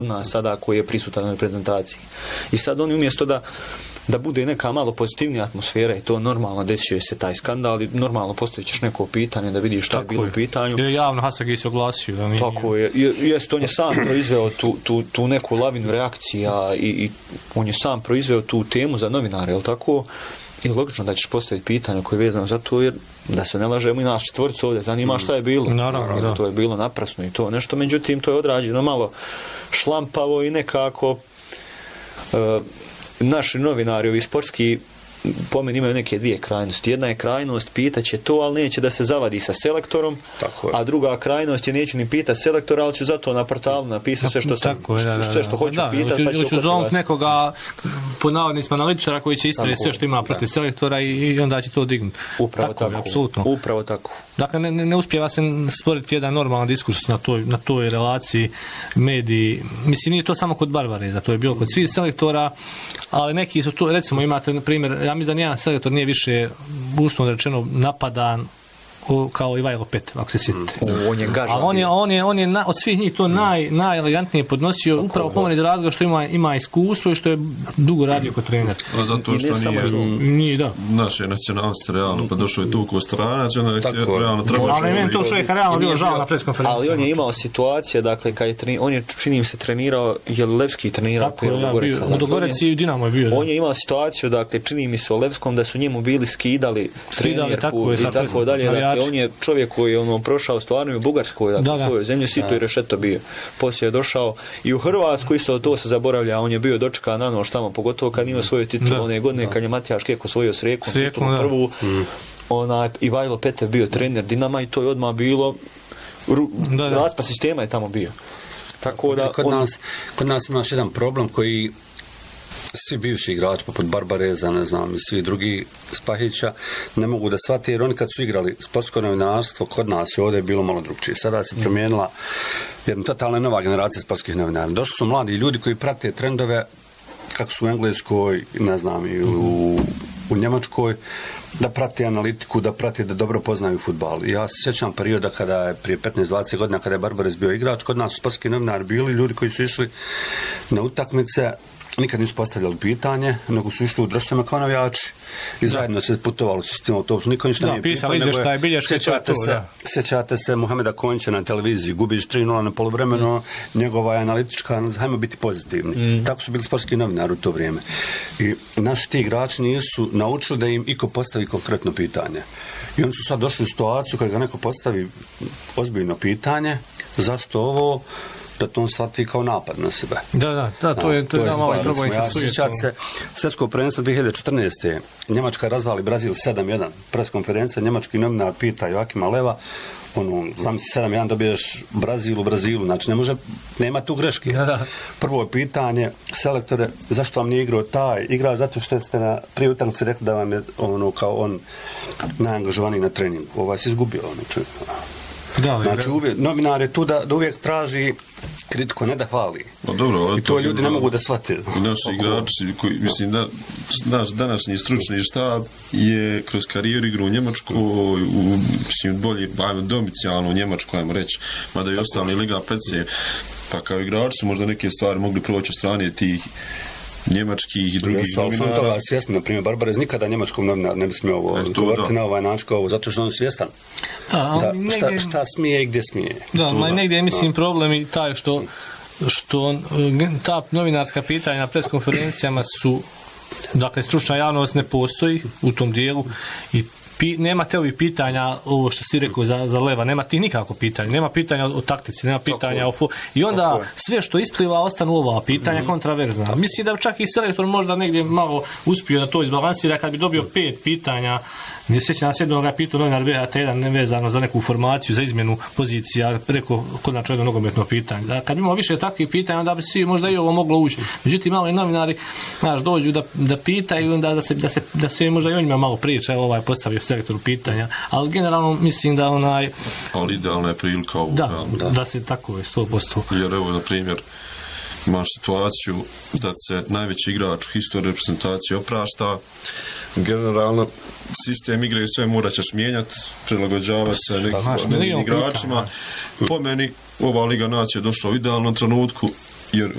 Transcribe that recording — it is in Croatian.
nas sada koji je prisutan na reprezentaciji. I sad oni umjesto da bude neka malo pozitivnija atmosfera i to normalno desio se taj skandal i normalno postavićeš neko pitanje da vidiš šta je bilo u pitanju. Jer javno Hasagi se oglasio. Da nije... Tako je. Jest, on je sam proizveo tu neku lavinu reakcija i on je sam proizveo tu temu za novinare, jel tako? I logično da ćeš postaviti pitanje koje je vezano za to, jer da se ne lažemo i naš četvoricu ovdje zanima šta je bilo. Naravno, da. To je bilo naprasno i to nešto, međutim to je odrađeno malo šlampavo i nekako naši novinari, ovi sportski, po meni imaju neke dvije krajnosti. Jedna je krajnost, pitaće to, ali neće da se zavadi sa selektorom, a druga krajnost je neće ni pitati selektora, ali će zato na portalu napisati sve što sam, sve što hoću pitati. Ili ću zovnuti nekoga, po navodnicima analitičara koji će istrati sve što ima protiv selektora i onda će to dignuti. Upravo tako. Apsolutno. Upravo tako. Dakle, ne uspijeva se stvoriti jedan normalan diskurs na toj relaciji mediji. Mislim, nije to samo kod Barbareza, to je bilo kod svih selektora, ali neki su tu, recimo imate, na primjer, ja mislim da nijedan selektor nije više uslovno rečeno napadan kao i Vajlo Petev, ako se sjetite. On je od svih njih to najelegantnije podnosio, upravo po meni iz razloga što ima iskustvo i što je dugo radio kod trenera. A zato što nije naše nacionalnosti realno, pa došao je tu ko stranac, onda je realno trebao... Ali meni to čovjeka realno bilo žao na preskonferenciji. Ali on je imao situacije, dakle, on je, čini mi se, trenirao, je Levski trenirao prije Ludogorca. Ludogorec i Dinamo je bio. On je imao situaciju, dakle, čini mi se o Levskom da su njemu bili skidali trenerku i tako dalje. On je čovjek koji je prošao stvarno i u Bugarskoj, u svojoj zemlji, Sito i Rešeto bio. Poslije je došao i u Hrvatsku, isto to se zaboravlja, on je bio dočekan na nož tamo, pogotovo kad nije osvojio titulu one godine, kad je Matijaš Kek osvojio s Rijekom titulu prvu, i Vajlo Petev bio trener Dinama i to je odmah bilo, raspa sistema je tamo bio. Tako da kod nas imaš jedan problem koji svi bivši igrači poput Barbareza, ne znam, i svi drugi Spahića ne mogu da shvate, jer oni kad su igrali sportsko novinarstvo, kod nas je ovdje bilo malo drugčije. Sada se promijenila jedna totalna nova generacija sportskih novinara. Došli su mladi ljudi koji prate trendove kako su u Engleskoj, ne znam, i u Njemačkoj, da prate analitiku, da prate, da dobro poznaju fudbal. Ja se sjećam perioda kada je prije 15-20 godina, kada je Barbarez bio igrač, kod nas su sportski novinari bili ljudi koji su išli na utakmice, nikad nisu postavljali pitanje, nego su išli u društvima kao navijači i zajedno se putovalo su s tim autobusom. Niko ništa nije pitao, sjećate se Muhameda Konjića na televiziji, gubiš 3-0 na poluvremeno, njegova je analitička, hajmo biti pozitivni. Tako su bili sportski novinari u to vrijeme. I naši ti igrači nisu naučili da im iko postavi konkretno pitanje. I oni su sad došli u situaciju kada ga neko postavi ozbiljno pitanje, zašto ovo, da to on shvati kao napad na sebe. Da, to je malo problem sa sujetom. Sjećate se svjetskog prvenstva 2014. Njemačka razvali Brazil 7-1. Preskonferencija, njemački novinar pita Joakima Leva, znam si 7-1 dobiješ Brazil u Brazilu, znači nema tu greške. Prvo je pitanje, selektore, zašto vam nije igrao taj igrač, zato što ste prije utakmice rekli da vam je kao on najangažovaniji na treningu. Ovaj se izgubio, znači novinar je tu da uvijek traži kritiku, ne da hvali. I to ljudi ne mogu da shvate. I naši igrači, mislim da naš današnji stručni štab je kroz karijeru igru u Njemačku, bolje domicijalno u Njemačku, ajmo reći, mada i ostali Liga PC, pa kao igrači su možda neke stvari mogli proći od strane tih njemačkih i drugih novinara. Sam toga svjestan, na primjer, Barbarez nikada njemačkom novinar ne bi smio govoriti na ovaj način kao zato što on je svjestan. Šta smije i gdje smije. Negdje mislim problem i taj što ta novinarska pitanja na preskonferencijama su, dakle, stručna javnost ne postoji u tom dijelu i nema te ovih pitanja, ovo što si rekao za Leva, nema ti nikako pitanja, nema pitanja o taktici, nema pitanja i onda sve što ispliva ostanu ova pitanja kontraverzna. Mislim da čak i selektor možda negdje malo uspio da to izbalansira kad bi dobio 5 pitanja, gdje se na jednog ga pitao novinar BHT1 nevezano za neku formaciju, za izmjenu pozicija, rekao konačno jedno nogometno pitanje. Da, kad bi imao više takvih pitanja, onda bi svi možda i ovo moglo ući. Međutim, malo i novinari dođu da pitaju, onda da se možda i o njima malo priča, postavio selektoru pitanja, ali generalno mislim da ali idealna je prilika ovo. Da se tako je 100%. Jer evo, na primjer, imaš situaciju da se najveći igrač u historiji reprezentacije oprašta, generalno sistem igre i sve morat ćeš mijenjati, prilagođavati se nekim igračima. Po meni, ova Liga nacije je došla u idealnom trenutku, jer